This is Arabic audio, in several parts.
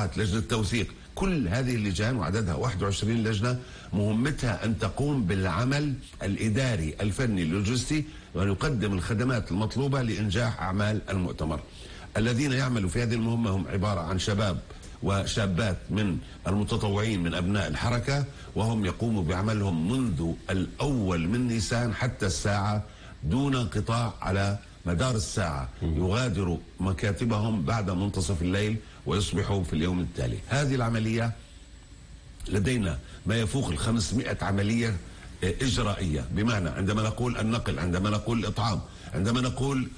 الموضوعات، لجنة توثيق، كل هذه اللجان وعددها 21 لجنة مهمتها أن تقوم بالعمل الإداري الفني اللوجستي وأن يقدم الخدمات المطلوبة لإنجاح أعمال المؤتمر. الذين يعملوا في هذه المهمة هم عبارة عن شباب وشابات من المتطوعين من أبناء الحركة، وهم يقوموا بعملهم منذ الأول من نيسان حتى الساعة دون انقطاع على مدار الساعة. يغادروا مكاتبهم بعد منتصف الليل ويصبحوا في اليوم التالي. هذه العملية لدينا ما يفوق 500 عملية إجرائية، بمعنى عندما نقول النقل، عندما نقول الإطعام، عندما نقول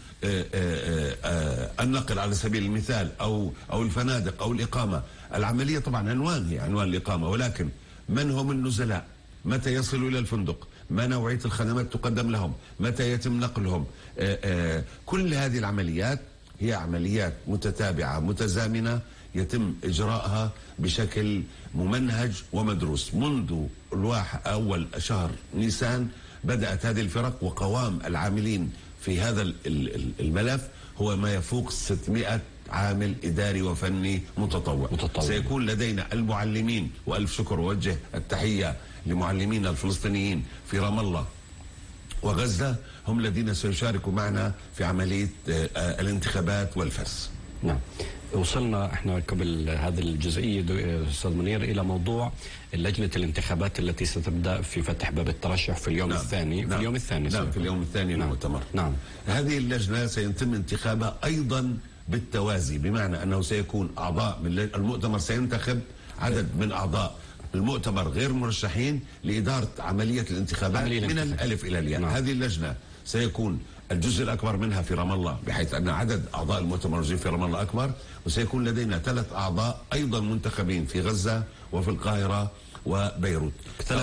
النقل على سبيل المثال أو الفنادق أو الإقامة. العملية طبعا عنوان هي عنوان الإقامة، ولكن من هم النزلاء، متى يصلوا إلى الفندق، ما نوعية الخدمات تقدم لهم، متى يتم نقلهم. كل هذه العمليات هي عمليات متتابعة متزامنة يتم إجراءها بشكل ممنهج ومدروس. منذ أول شهر نيسان بدأت هذه الفرق، وقوام العاملين في هذا الملف هو ما يفوق 600 عامل إداري وفني متطوع. سيكون لدينا المعلمين، وألف شكر ووجه التحية لمعلمينا الفلسطينيين في رام الله وغزة، هم الذين سيشاركوا معنا في عملية الانتخابات والفرز. نعم، وصلنا احنا قبل هذه الجزئية أستاذ منير إلى موضوع لجنة الانتخابات التي ستبدأ في فتح باب الترشح في اليوم الثاني. في اليوم الثاني للمؤتمر. نعم. هذه اللجنة سيتم انتخابها أيضا بالتوازي، بمعنى أنه سيكون أعضاء من المؤتمر سينتخب عدد من أعضاء المؤتمر غير مرشحين لإدارة عملية الانتخابات من الألف إلى الياء. هذه اللجنة سيكون الجزء الأكبر منها في رام الله، بحيث أن عدد أعضاء المؤتمر في رام الله أكبر، وسيكون لدينا 3 أعضاء أيضا منتخبين في غزة وفي القاهرة وبيروت.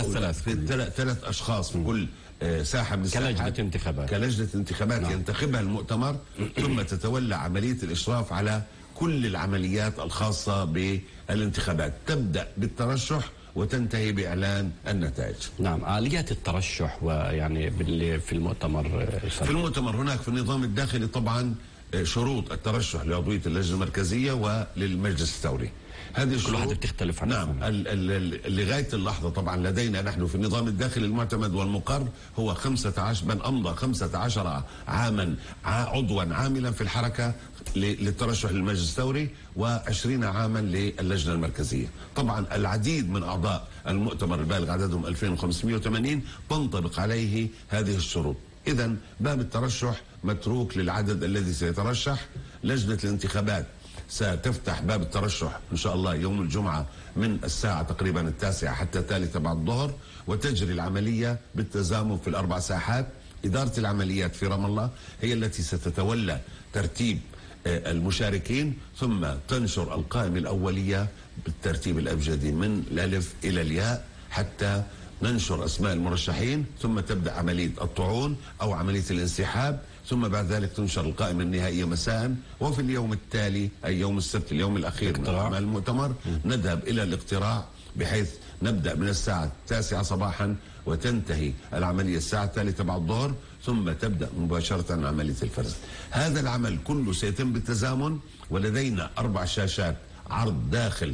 3 أشخاص في كل ساحة من الساحات كلجنة انتخابات نعم. ينتخبها المؤتمر ثم تتولى عملية الإشراف على كل العمليات الخاصة بالانتخابات، تبدأ بالترشح وتنتهي بإعلان النتائج. نعم، آليات الترشح ويعني في المؤتمر. في المؤتمر هناك في النظام الداخلي طبعا شروط الترشح لعضوية اللجنة المركزية وللمجلس الثوري. هذه كل واحدة بتختلف عن نعم. لغاية اللحظة طبعا لدينا نحن في النظام الداخلي المعتمد والمقر هو 15 من أمضى 15 عاما عضوا عاملا في الحركة للترشح للمجلس الثوري، و20 عاما للجنة المركزية. طبعا العديد من أعضاء المؤتمر البالغ عددهم 2580 تنطبق عليه هذه الشروط. إذا باب الترشح متروك للعدد الذي سيترشح. لجنة الانتخابات ستفتح باب الترشح إن شاء الله يوم الجمعة من الساعة تقريبا 9 حتى 3 بعد الظهر، وتجري العملية بالتزامن في ال4 ساحات. إدارة العمليات في رام الله هي التي ستتولى ترتيب المشاركين، ثم تنشر القائمة الأولية بالترتيب الأبجدي من الألف إلى الياء حتى ننشر أسماء المرشحين، ثم تبدأ عملية الطعون أو عملية الانسحاب، ثم بعد ذلك تنشر القائمة النهائية مساء. وفي اليوم التالي أي يوم السبت اليوم الأخير من أعمال المؤتمر نذهب إلى الاقتراع، بحيث نبدأ من الساعة 9 صباحا وتنتهي العملية الساعة 3 بعد الظهر، ثم تبدأ مباشرة عملية الفرز. هذا العمل كله سيتم بالتزامن، ولدينا 4 شاشات عرض داخل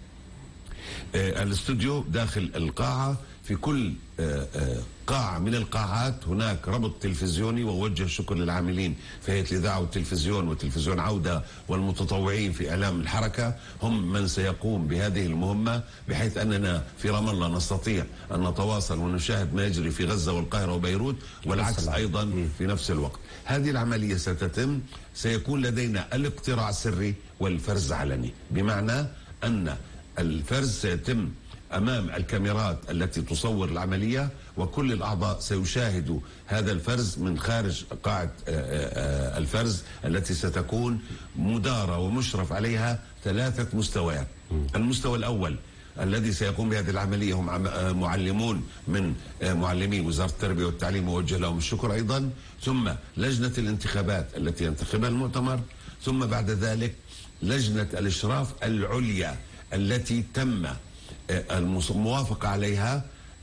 الاستوديو داخل القاعة. في كل قاعة من القاعات هناك ربط تلفزيوني، ووجه الشكر للعاملين في هيئة الإذاعة والتلفزيون وتلفزيون عودة والمتطوعين في إعلام الحركة، هم من سيقوم بهذه المهمة، بحيث أننا في رام الله نستطيع أن نتواصل ونشاهد ما يجري في غزة والقاهرة وبيروت، والعكس أيضا في نفس الوقت. هذه العملية ستتم، سيكون لدينا الاقتراع سري والفرز علني، بمعنى أن الفرز سيتم أمام الكاميرات التي تصور العملية، وكل الأعضاء سيشاهدوا هذا الفرز من خارج قاعة الفرز التي ستكون مدارة ومشرف عليها 3 مستويات. المستوى الأول الذي سيقوم بهذه العملية هم معلمون من معلمي وزارة التربية والتعليم، ووجه لهم الشكر أيضا، ثم لجنة الانتخابات التي ينتخبها المؤتمر، ثم بعد ذلك لجنة الإشراف العليا التي تم الموافقة عليها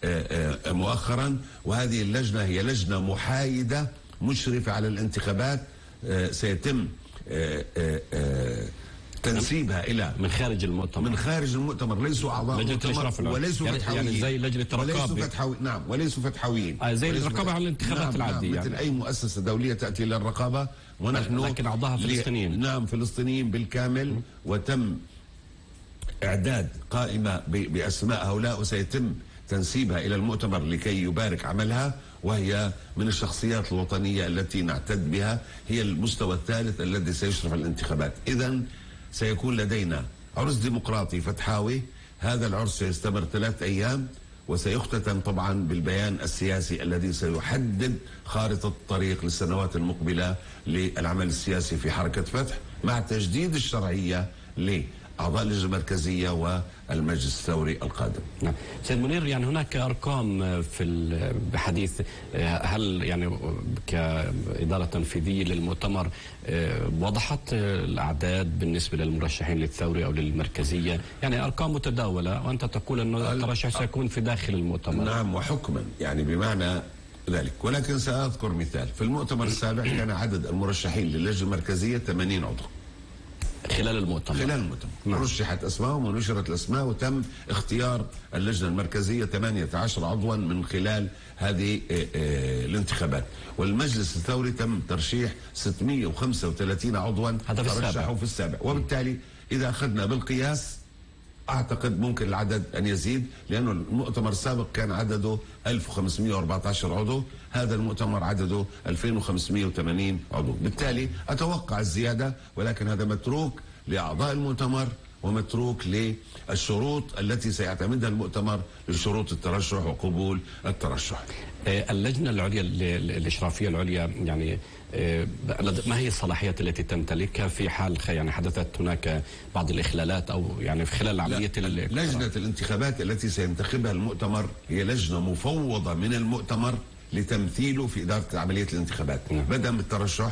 مؤخرا، وهذه اللجنة هي لجنة محايدة مشرفة على الانتخابات. سيتم تنسيبها الى من خارج المؤتمر، من خارج المؤتمر، ليسوا اعضاء لجنة المؤتمر وليسوا فتحويين، يعني زي لجنة الرقابة. نعم، وليسوا فتحويين، زي الرقابة على الانتخابات العادية، نعم، مثل اي مؤسسة دولية تأتي للرقابة، ونحن لكن اعضاها فلسطينيين. نعم، فلسطينيين بالكامل. وتم اعداد قائمة باسماء هؤلاء، وسيتم تنسيبها الى المؤتمر لكي يبارك عملها، وهي من الشخصيات الوطنية التي نعتد بها، هي المستوى الثالث الذي سيشرف على الانتخابات. اذا سيكون لدينا عرس ديمقراطي فتحاوي. هذا العرس سيستمر 3 أيام، وسيختتم طبعا بالبيان السياسي الذي سيحدد خارطة الطريق للسنوات المقبلة للعمل السياسي في حركة فتح، مع تجديد الشرعية لأعضاء اللجنة المركزية والمجلس الثوري القادم. نعم. سيد منير، يعني هناك أرقام في بحديث، هل يعني كإدارة تنفيذية للمؤتمر وضحت الأعداد بالنسبة للمرشحين للثوري أو للمركزية؟ يعني أرقام متداولة، وأنت تقول أنه الترشح سيكون في داخل المؤتمر. نعم، وحكما يعني بمعنى ذلك. ولكن سأذكر مثال. في المؤتمر السابع كان عدد المرشحين للجنة المركزية 80 عضو خلال المؤتمر. رشحت أسماءهم ونشرت الأسماء، وتم اختيار اللجنة المركزية 18 عضوا من خلال هذه الانتخابات. والمجلس الثوري تم ترشيح 635 عضوا ترشحوا في السابع. وبالتالي إذا أخذنا بالقياس أعتقد ممكن العدد أن يزيد، لأنه المؤتمر السابق كان عدده 1514 عضو، هذا المؤتمر عدده 2580 عضو. بالتالي أتوقع الزيادة، ولكن هذا متروك لأعضاء المؤتمر ومتروك للشروط التي سيعتمدها المؤتمر لشروط الترشح وقبول الترشح. اللجنة العليا الإشرافية العليا، يعني ما هي الصلاحيات التي تمتلكها في حال يعني حدثت هناك بعض الإخلالات أو يعني في خلال عملية لجنة الانتخابات التي سينتخبها المؤتمر هي لجنة مفوضة من المؤتمر لتمثيله في إدارة عملية الانتخابات، بدءا بالترشح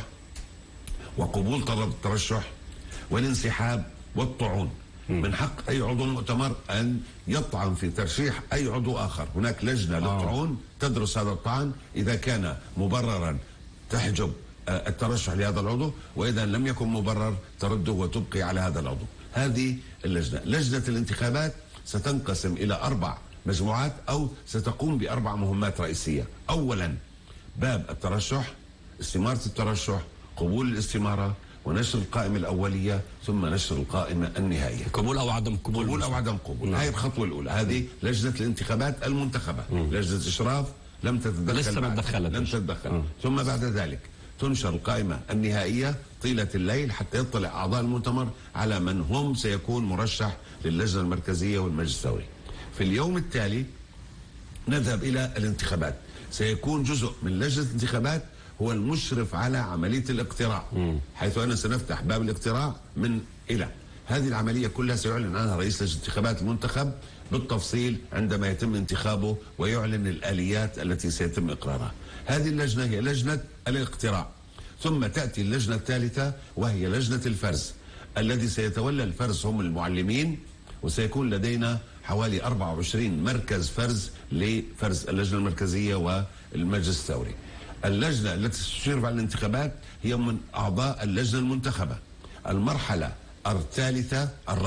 وقبول طلب الترشح والانسحاب والطعون. من حق أي عضو مؤتمر أن يطعن في ترشيح أي عضو آخر. هناك لجنة للطعون تدرس هذا الطعن، إذا كان مبررا تحجب الترشح لهذا العضو، وإذا لم يكن مبرر ترده وتبقي على هذا العضو. هذه اللجنة. لجنة الانتخابات ستنقسم إلى 4 مجموعات، أو ستقوم ب4 مهمات رئيسية. أولا باب الترشح، استمارة الترشح، قبول الاستمارة، ونشر القائمة الأولية، ثم نشر القائمة النهائية. قبول أو عدم قبول. قبول أو عدم قبول. هذه الخطوة الأولى. هذه لجنة الانتخابات المنتخبة. لجنة إشراف لم تتدخل، لسه ما تدخلت. لم تتدخل. ثم بعد ذلك تنشر القائمة النهائية طيلة الليل حتى يطلع أعضاء المؤتمر على من هم سيكون مرشح للجنة المركزية والمجلس الثوري. في اليوم التالي نذهب إلى الانتخابات. سيكون جزء من لجنة الانتخابات هو المشرف على عملية الاقتراع، حيث أنا سنفتح باب الاقتراع من إلى. هذه العملية كلها سيعلن عنها رئيس لجنة الانتخابات المنتخب بالتفصيل عندما يتم انتخابه ويعلن الآليات التي سيتم إقرارها. هذه اللجنة هي لجنة الاقتراع. ثم تأتي اللجنة الثالثة وهي لجنة الفرز. الذي سيتولى الفرز هم المعلمين، وسيكون لدينا حوالي 24 مركز فرز لفرز اللجنة المركزية والمجلس الثوري. اللجنة التي تشرف على الانتخابات هي من أعضاء اللجنة المنتخبة. المرحلة الثالثة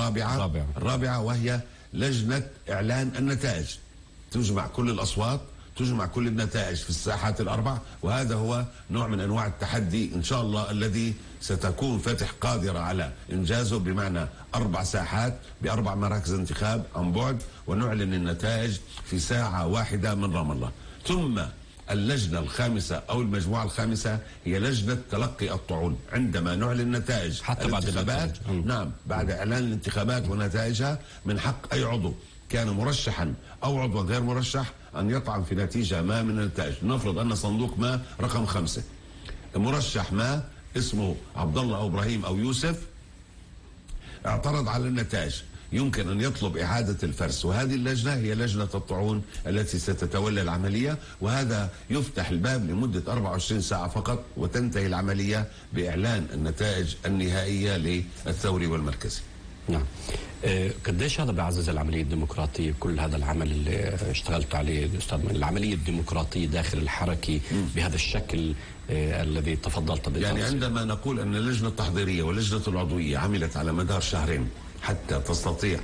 الرابعة وهي لجنة إعلان النتائج، تجمع كل الأصوات، تجمع كل النتائج في الساحات ال4. وهذا هو نوع من أنواع التحدي إن شاء الله الذي ستكون فتح قادرة على إنجازه، بمعنى 4 ساحات ب4 مراكز انتخاب عن بعد، ونعلن النتائج في ساعة واحدة من رام الله. ثم اللجنة الخامسة أو المجموعة الخامسة هي لجنة تلقي الطعون. عندما نعلن نتائج حتى بعد الانتخابات، نعم، بعد إعلان الانتخابات ونتائجها، من حق أي عضو كان مرشحا أو عضوا غير مرشح أن يطعن في نتيجة ما من النتائج. نفرض أن صندوق ما رقم 5 مرشح ما اسمه عبد الله أو إبراهيم أو يوسف اعترض على النتائج، يمكن أن يطلب إعادة الفرز. وهذه اللجنة هي لجنة الطعون التي ستتولى العملية، وهذا يفتح الباب لمدة 24 ساعة فقط، وتنتهي العملية بإعلان النتائج النهائية للثوري والمركزي. نعم. قديش هذا بيعزز العملية الديمقراطية؟ كل هذا العمل اللي اشتغلت عليه أستاذ، العملية الديمقراطية داخل الحركة بهذا الشكل الذي تفضلت به. يعني عندما نقول أن اللجنة التحضيرية واللجنة العضوية عملت على مدار شهرين حتى تستطيع